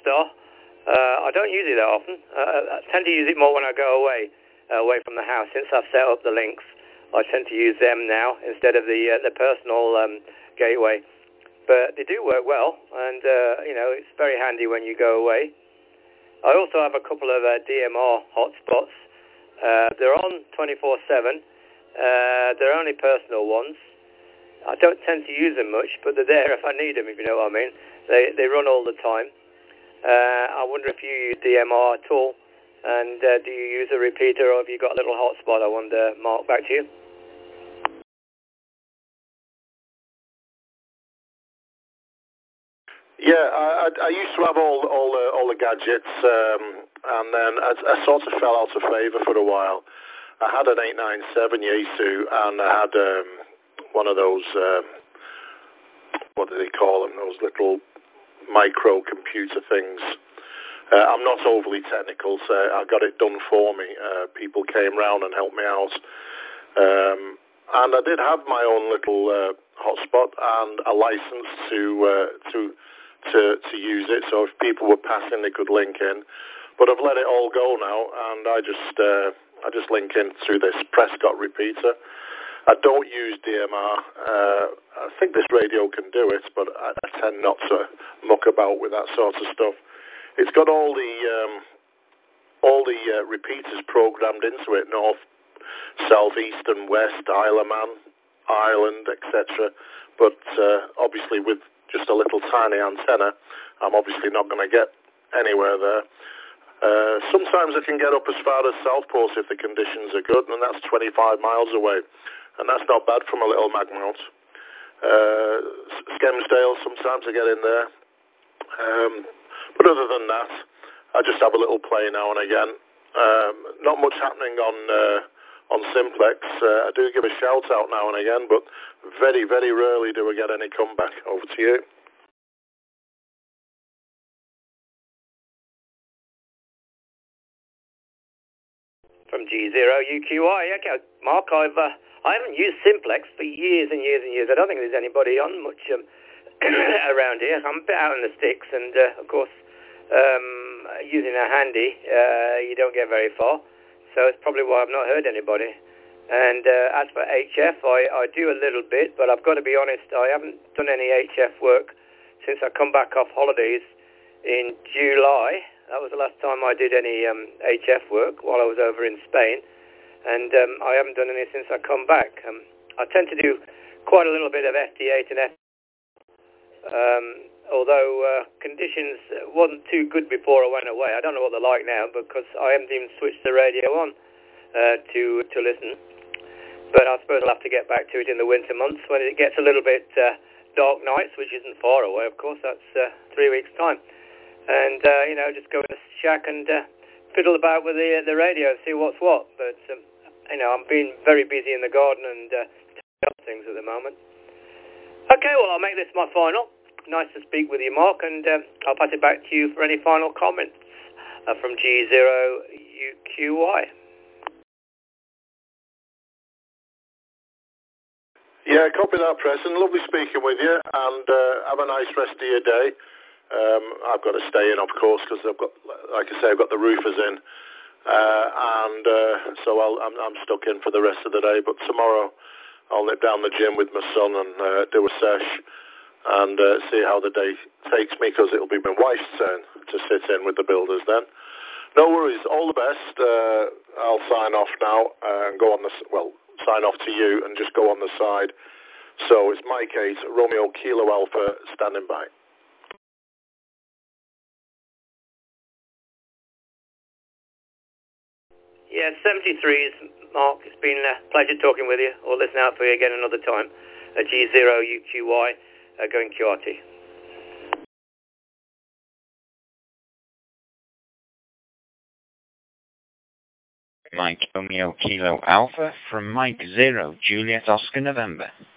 Polestar. I don't use it that often. I tend to use it more when I go away from the house. Since I've set up the links, I tend to use them now instead of the personal gateway. But they do work well, and it's very handy when you go away. I also have a couple of DMR hotspots. They're on 24/7. They're only personal ones. I don't tend to use them much, but they're there if I need them, if you know what I mean. They run all the time. I wonder if you use DMR at all, and do you use a repeater, or have you got a little hotspot? I wonder, Mark, back to you. Yeah, I used to have all the gadgets, and then I sort of fell out of favour for a while. I had an 897 Yaesu, and I had one of those, what do they call them, those little micro computer things. I'm not overly technical, so I got it done for me. People came round and helped me out. And I did have my own little hotspot and a license to use it, so if people were passing they could link in. But I've let it all go now, and I just link in through this Prescott repeater. I don't use DMR. I think this radio can do it, but I tend not to muck about with that sort of stuff. It's got all the repeaters programmed into it: north, south, east, and west, Isle of Man, Ireland, etc. But obviously, with just a little tiny antenna, I'm obviously not going to get anywhere there. Sometimes I can get up as far as Southport if the conditions are good, and that's 25 miles away. And that's not bad from a little mag mount. Skelmersdale, sometimes I get in there. But other than that, I just have a little play now and again. Not much happening on Simplex. I do give a shout out now and again, but very, very rarely do I get any comeback. Over to you. From G0UQI. Okay, Mark, I haven't used Simplex for years and years and years. I don't think there's anybody on much around here. I'm a bit out in the sticks, and of course, using a handy, you don't get very far. So it's probably why I've not heard anybody. And as for HF, I do a little bit, but I've got to be honest, I haven't done any HF work since I come back off holidays in July. That was the last time I did any HF work while I was over in Spain, and I haven't done any since I come back. I tend to do quite a little bit of FT8 and F. Although conditions wasn't too good before I went away. I don't know what they're like now because I haven't even switched the radio on to listen. But I suppose I'll have to get back to it in the winter months when it gets a little bit dark nights, which isn't far away, of course. That's 3 weeks' time. And, just go in the shack and fiddle about with the radio, see what's what. But, I'm being very busy in the garden and other things at the moment. Okay, well, I'll make this my final. Nice to speak with you, Mark, and I'll pass it back to you for any final comments from G0UQI. Yeah, copy that, Preston. Lovely speaking with you, and have a nice rest of your day. I've got to stay in, of course, because I've got, like I say, I've got the roofers in, so I'm stuck in for the rest of the day. But tomorrow, I'll nip down the gym with my son and do a sesh and see how the day takes me, because it'll be my wife's turn to sit in with the builders then. No worries. All the best. I'll sign off now and go on sign off to you and just go on the side. So it's Mike 8, Romeo Kilo Alpha, standing by. Yeah, 73s, Mark. It's been a pleasure talking with you. I'll listen out for you again another time. G0UQY, going QRT. Mike Romeo Kilo Alpha from Mike 0 Juliet Oscar November.